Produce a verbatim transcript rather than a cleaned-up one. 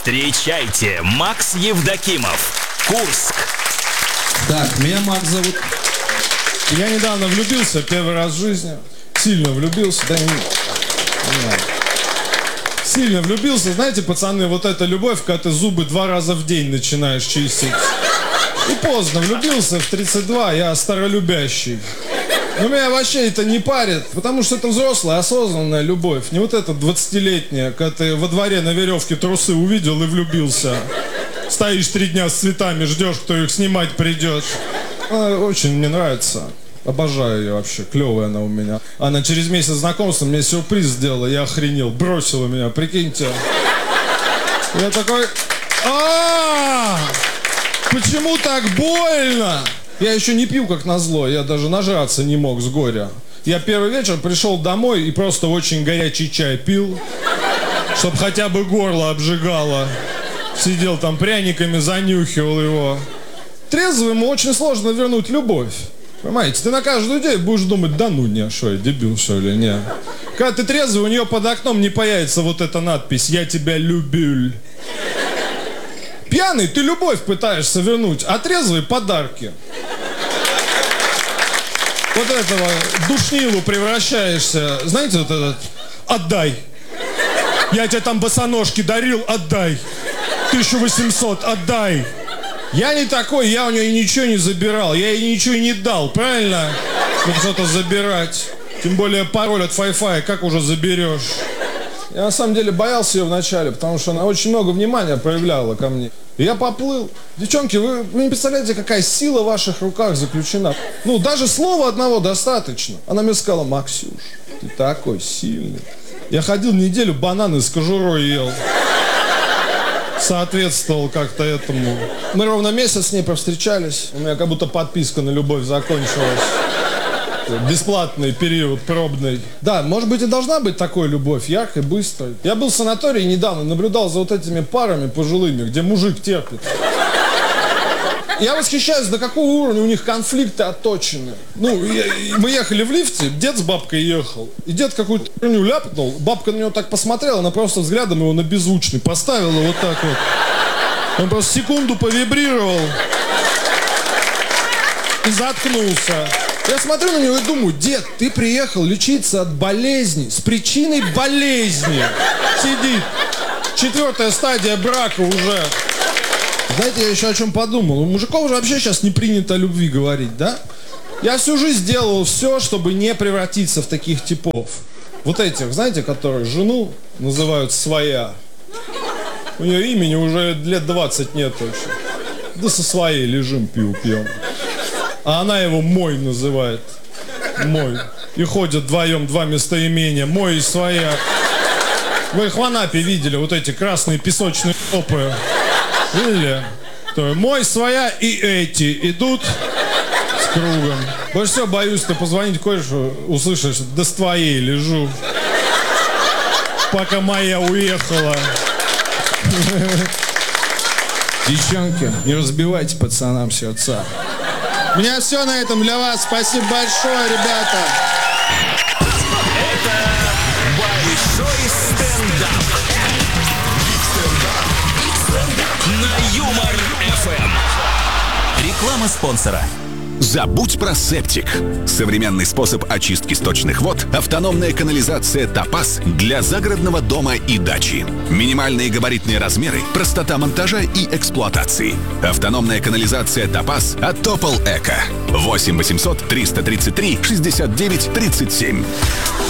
Встречайте, Макс Евдокимов, Курск. Так, меня Макс зовут. Я недавно влюбился, первый раз в жизни. Сильно влюбился, да не, не надо. Сильно влюбился, знаете, пацаны, вот эта любовь, когда ты зубы два раза в день начинаешь чистить. И поздно, влюбился в тридцать два, я старолюбящий. Но меня вообще это не парит, потому что это взрослая, осознанная любовь. Не вот эта двадцатилетняя, когда ты во дворе на веревке трусы увидел и влюбился. Стоишь три дня с цветами, ждешь, кто их снимать придет. Она очень мне нравится. Обожаю ее вообще, клевая она у меня. Она через месяц знакомства мне сюрприз сделала, я охренел, бросила меня, прикиньте. Я такой, а почему так больно? Я еще не пью, как назло, я даже нажраться не мог с горя. Я первый вечер пришел домой и просто очень горячий чай пил, чтобы хотя бы горло обжигало. Сидел там пряниками, занюхивал его. Трезвому очень сложно вернуть любовь. Понимаете, ты на каждую идею будешь думать, да ну не, что я, дебил, что ли, не. Когда ты трезвый, у нее под окном не появится вот эта надпись «Я тебя люблю». Пьяный, ты любовь пытаешься вернуть, а трезвый — подарки. Вот этого душнилу превращаешься, знаете, вот этот «Отдай». Я тебе там босоножки дарил, отдай. тысяча восемьсот, отдай. Я не такой, я у нее ничего не забирал, я ей ничего не дал, правильно? Чтобы что-то забирать. Тем более пароль от Wi-Fi, как уже заберешь? Я на самом деле боялся ее вначале, потому что она очень много внимания проявляла ко мне. И я поплыл. Девчонки, вы, вы не представляете, какая сила в ваших руках заключена. Ну, даже слова одного достаточно. Она мне сказала: Максюш, ты такой сильный. Я ходил неделю, бананы с кожурой ел. Соответствовал как-то этому. Мы ровно месяц с ней повстречались. У меня как будто подписка на любовь закончилась. Бесплатный период, пробный. Да, может быть и должна быть такой любовь, яркой, быстрой. Я был в санатории недавно, наблюдал за вот этими парами пожилыми, где мужик терпит. Я восхищаюсь, до какого уровня у них конфликты отточены. Ну, я, мы ехали в лифте, дед с бабкой ехал. И дед какую-то херню ляпнул. Бабка на него так посмотрела, она просто взглядом его на беззвучный поставила вот так вот. Он просто секунду повибрировал и заткнулся. Я смотрю на него и думаю: дед, ты приехал лечиться от болезни, с причиной болезни. Сидит. Четвертая стадия брака уже. Знаете, я еще о чем подумал. У мужиков же вообще сейчас не принято о любви говорить, да? Я всю жизнь делал все, чтобы не превратиться в таких типов. Вот этих, знаете, которые жену называют своя. У нее имени уже лет двадцать нет еще. Да со своей лежим, пиво пьем. А она его мой называет. Мой. И ходят вдвоем, два местоимения. Мой и своя. Вы их в Анапе видели, вот эти красные песочные топы. Видели? То мой, своя и эти идут с кругом. Больше всего боюсь, ты позвонить корешу, услышишь: да с твоей лежу, пока моя уехала. Девчонки, не разбивайте пацанам сердца. У меня все на этом для вас. Спасибо большое, ребята. Это большой стендап. На Юмор эф эм. Реклама спонсора. Забудь про септик. Современный способ очистки сточных вод – автономная канализация «Топаз» для загородного дома и дачи. Минимальные габаритные размеры, простота монтажа и эксплуатации. Автономная канализация «Топаз» от Топол Эко. восемь восемьсот триста тридцать три шестьдесят девять тридцать семь.